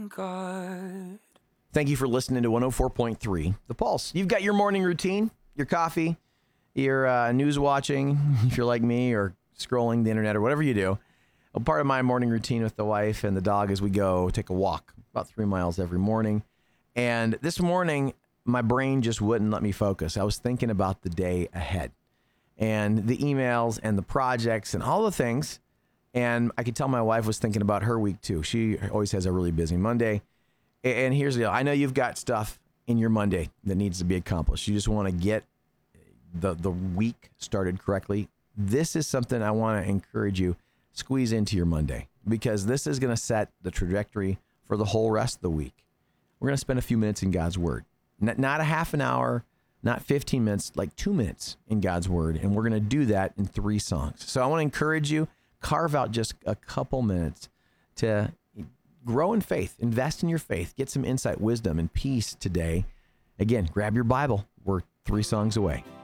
God. Thank you for listening to 104.3 The Pulse. You've got your morning routine, your coffee, your news watching, if you're like me, or scrolling the internet or whatever you do. A part of my morning routine with the wife and the dog is we go take a walk about 3 miles every morning. And this morning, my brain just wouldn't let me focus. I was thinking about the day ahead and the emails and the projects and all the things. And I could tell my wife was thinking about her week too. She always has a really busy Monday. And here's the deal. I know you've got stuff in your Monday that needs to be accomplished. You just want to get the week started correctly. This is something I want to encourage you, squeeze into your Monday, because this is going to set the trajectory for the whole rest of the week. We're going to spend a few minutes in God's Word. Not a half an hour, not 15 minutes, like 2 minutes in God's Word. And we're going to do that in 3 songs. So I want to encourage you, carve out just a couple minutes to grow in faith, invest in your faith, get some insight, wisdom, and peace today. Again, grab your Bible. We're 3 songs away.